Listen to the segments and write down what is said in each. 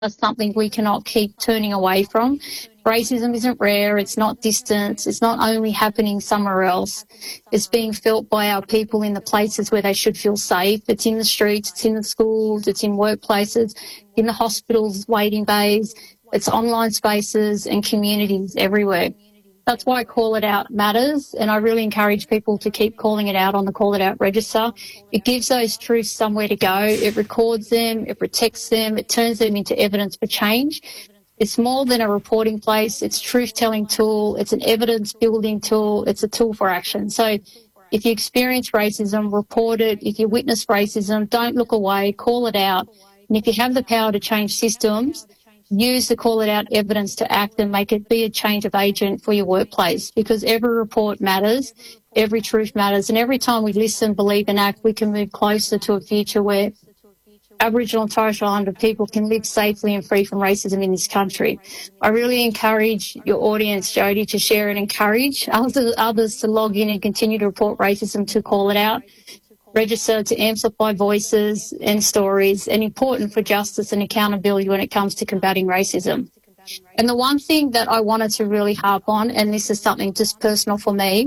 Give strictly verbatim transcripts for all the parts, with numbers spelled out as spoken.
something we cannot keep turning away from. Racism isn't rare, it's not distant, it's not only happening somewhere else. It's being felt by our people in the places where they should feel safe. It's in the streets, it's in the schools, it's in workplaces, in the hospitals, waiting bays, it's online spaces and communities everywhere. That's why Call It Out matters, and I really encourage people to keep calling it out on the Call It Out register. It gives those truths somewhere to go. It records them, it protects them, it turns them into evidence for change. It's more than a reporting place. It's a truth-telling tool. It's an evidence-building tool. It's a tool for action. So if you experience racism, report it. If you witness racism, don't look away. Call it out. And if you have the power to change systems, use the Call It Out evidence to act and make it be a change of agent for your workplace, because every report matters, every truth matters, and every time we listen, believe and act, we can move closer to a future where Aboriginal and Torres Strait Islander people can live safely and free from racism in this country. I really encourage your audience, Jody, to share and encourage others, others to log in and continue to report racism, to Call It Out, register to amplify voices and stories, and important for justice and accountability when it comes to combating racism. And the one thing that I wanted to really harp on, and this is something just personal for me,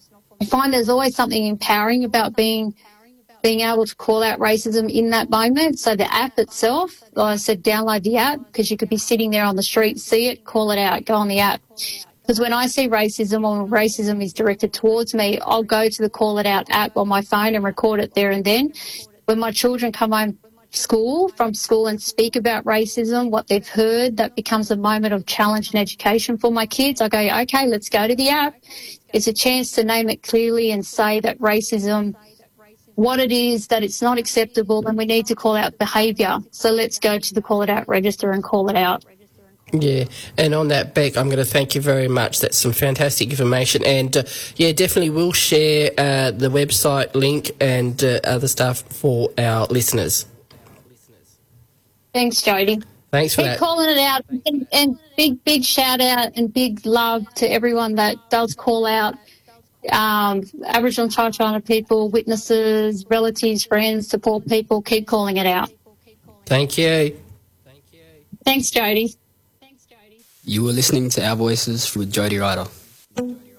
I find there's always something empowering about being being able to call out racism in that moment. So the app itself, like I said, download the app, because you could be sitting there on the street, see it, call it out, go on the app. Because when I see racism, or when racism is directed towards me, I'll go to the Call It Out app on my phone and record it there and then. When my children come home school from school and speak about racism, what they've heard, that becomes a moment of challenge and education for my kids. I go, okay, let's go to the app. It's a chance to name it clearly and say that racism, what it is, that it's not acceptable, and we need to call out behaviour. So let's go to the Call It Out register and call it out. Yeah, and on that, Beck, I'm going to thank you very much. That's some fantastic information. And, uh, yeah, definitely we'll share uh, the website link and uh, other stuff for our listeners. Thanks, Jody. Thanks for Keep that. calling it out, and, and big, big shout out and big love to everyone that does call out. Um, Aboriginal and Torres Strait Islander people, witnesses, relatives, friends, support people, keep calling it out. Thank you. Thanks, Jody. You were listening to Our Voices with Jody Ryder.